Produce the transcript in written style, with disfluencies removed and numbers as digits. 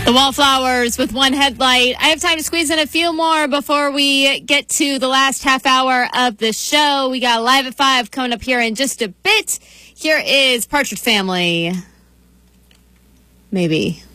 The Wallflowers with one headlight. I have time to squeeze in a few more before we get to the last half hour of the show. We got Live at 5 coming up here in just a bit. Here is Partridge Family. Maybe.